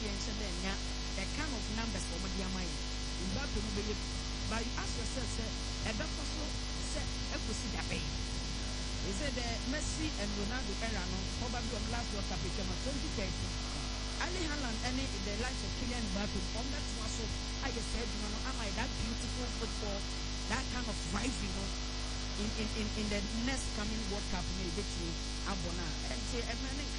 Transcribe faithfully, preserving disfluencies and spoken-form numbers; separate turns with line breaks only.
yɛn hyɛ dɛ nya the kind of numbers wɔn de ama yɛn Mbappe mu bɛyɛ but you ask yourself sɛ ɛbɛkɔ so sɛ ɛkɔsi da bɛyɛ they say the Messi and Ronaldo era no probably on last World Cup became a twenty thirty Ali Haaland any the likes of Kylian Mbappe on that was so I said you know am I that beautiful football that kind of drive you know in in in, in the next coming World Cup maybe between Abona and say